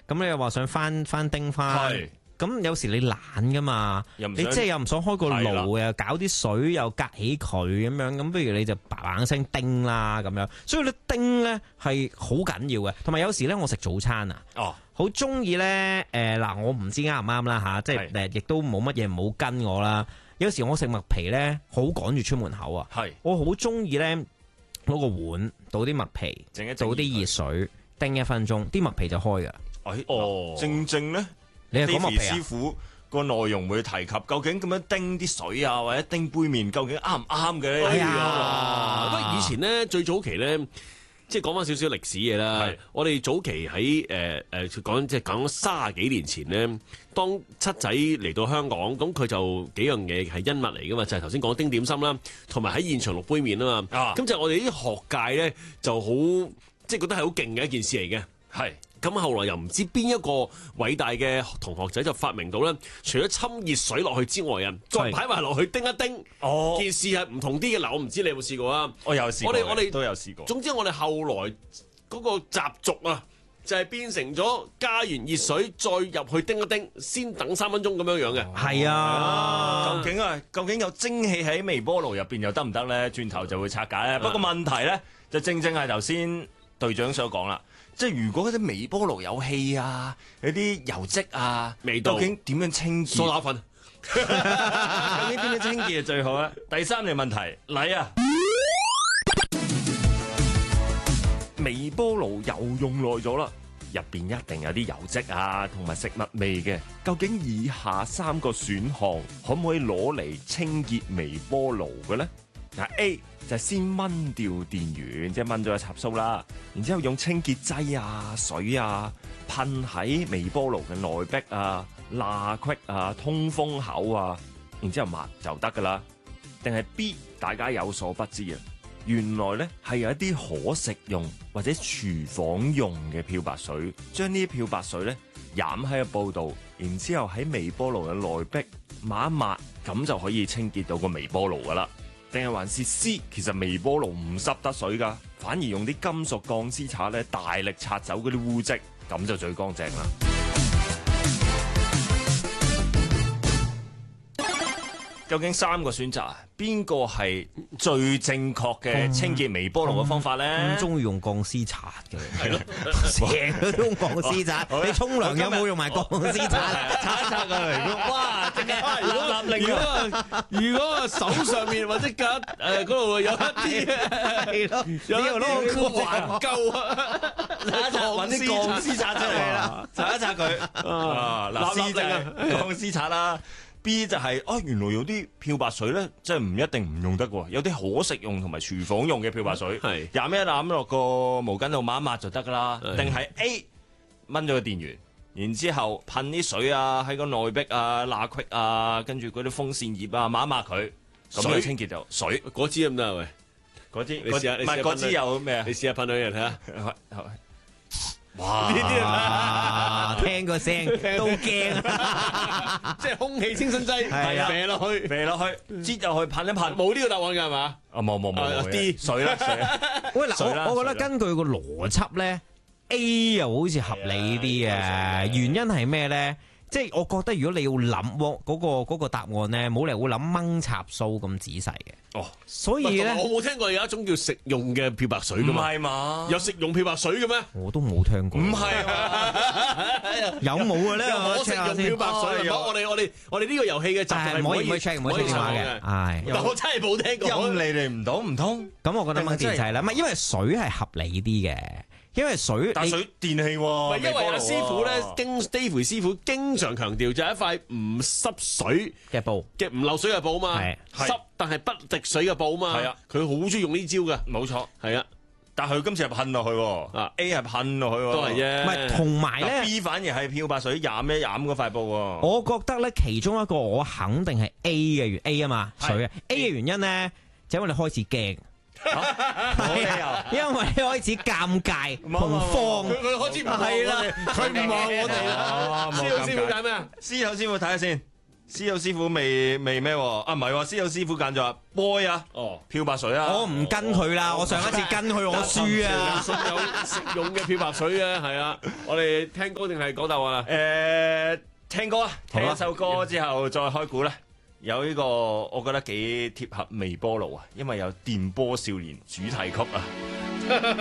咁你又話想翻叮翻。咁有時你懶噶嘛，你即係又唔想開個爐，又搞啲水又隔起佢咁樣，咁不如你就嘭聲叮啦咁樣。所以你叮咧係好緊要嘅，同埋有時咧我食早餐啊，好中意咧嗱，我唔知啱唔啱啦吓，即係亦都冇乜嘢唔好跟我啦。有時我食麥皮咧，好趕住出門口啊，我好中意咧攞個碗倒啲麥皮，倒啲熱水叮1分鐘，啲麥皮就開噶。 正咧。 你係講麥皮師傅個內容會提及，究竟咁樣叮啲水啊，或者叮杯麵，究竟啱唔啱嘅咧？ 不過以前咧，最早期咧，即係講翻少少歷史嘢啦。我哋早期喺講30幾年前咧，當七仔嚟到香港，咁佢就幾樣嘢係恩物嚟噶嘛，就係頭先講叮點心啦，同埋喺現場6杯麵啊嘛。咁就我哋啲學界咧就好，即係覺得係好勁嘅一件事嚟嘅。咁後來又唔知邊一個偉大嘅同學仔就發明到咧，除咗侵熱水落去之外啊，再擺埋落去叮一叮，件事係唔同啲嘅。嗱，我唔知你有冇試過啊？ 我有試過， 我哋都有試過。 總之我哋後來嗰個習俗啊，就係變成咗加完熱水再入去叮一叮，先等3分鐘咁樣樣嘅。 係啊， 究竟有蒸汽喺微波爐入邊又得唔得咧？轉頭就會拆解咧。不過問題咧，就正係頭先隊長所講啦。即係如果嗰啲微波爐有氣啊，有啲油漬啊，味道究竟點樣清潔？ 梳打粉， 究竟點樣清潔係最好咧？第三條問題嚟啊！微波爐又用耐咗啦，入邊一定有啲油漬啊，同埋食物味嘅。究竟以下3個選項可唔可以攞嚟清潔微波爐嘅咧？嗱 A 就係先燜掉電源，即係燜咗個插蘇啦，然之後用清潔劑啊、水啊噴喺微波爐嘅內壁啊、罅隙啊、通風口啊，然之後抹就得噶啦。定係 B 大家有所不知啊，原來咧係有一啲可食用或者廚房用嘅漂白水，將呢啲漂白水咧飲喺個煲度，然之後喺微波爐嘅內壁抹一抹，咁就可以清潔到個微波爐噶啦。定係還是 C？ 其實微波爐唔濕得水噶，反而用啲金屬鋼絲刷咧大力刷走嗰啲污漬，咁就最乾淨啦。究竟3個選擇啊，邊個係最正確嘅清潔微波爐嘅方法咧？ 咁中意用鋼絲刷嘅，係咯，成日都用鋼絲刷。你沖涼有冇用埋鋼絲刷？ 刷一刷個嚟咯，哇！即係如果手上面或者腳嗰度有一啲係咯， 有啲環垢啊， 刷一刷揾啲鋼絲刷出嚟啦，刷一刷佢嗱 C 就係鋼絲刷啦。B 就係原來有啲漂白水咧，即係唔一定唔用得喎，有啲可食用同埋廚房用嘅漂白水，飲一攬落個毛巾度抹一抹就得噶啦。定係 A 掹咗個電源，然之後噴啲水啊喺個內壁啊、罅隙啊，跟住嗰啲風扇葉啊抹一抹佢，咁樣清潔就水。 嗰支得唔得啊？喂， 嗰支你試下， 唔係嗰支有咩啊？ 你試下噴兩樣睇下。 哇！ 呢啲聽個聲都驚， 即係空氣清新劑， 係啊， 射落去， 射落去，擠入去噴一噴， 冇呢個答案㗎係嘛？ 冇啲水啦，水啦。 喂嗱，我覺得根據個邏輯咧 ，A 又好似合理啲嘅，原因係咩咧？即係我覺得如果你要諗嗰個答案咧，冇理由會諗掹插蘇咁仔細嘅。所以咧， 我冇聽過有一種叫食用嘅漂白水㗎嘛？ 唔係嘛？ 有食用漂白水嘅咩？ 我都冇聽過。 唔係有冇嘅咧？ 可食用漂白水。我哋呢個遊戲嘅集係唔可以 check 電話嘅。係， 但我真係冇聽過。 陰你哋唔到唔通？ 咁我覺得掹電掣啦，唔係因為水係合理啲嘅。因為水， 但水電器喎， 唔係因為阿師傅咧，Dave 師傅經常強調就係一塊唔濕水嘅布， 嘅唔漏水嘅布嘛，濕但係不滴水嘅布嘛，係啊，佢好中意用呢招㗎， 冇錯， 係啊， 但係佢今次係噴落去，A 係噴落去， 都係啫， 唔係同埋咧 B 反而係漂白水飲一飲嗰塊布喎， 我覺得咧其中一個我肯定係 A 嘅原 A 啊嘛，水啊 A 嘅原因咧就因為你開始驚。係啊，因為你開始尷尬同慌， 佢開始唔係啦，佢唔話我哋啦。師傅解咩啊？ 師傅睇下先， 師友師傅未咩喎？啊唔係喎，師友師傅揀咗 boy 啊，漂白水啊， 我唔跟佢啦，我上一次跟佢我輸啊， 有食用嘅漂白水啊，係啊，我哋聽歌定係講答案啊？ 聽歌啊，聽一首歌之後再開估啦。有呢個我覺得幾貼合微波爐啊，因為有電波少年主題曲啊。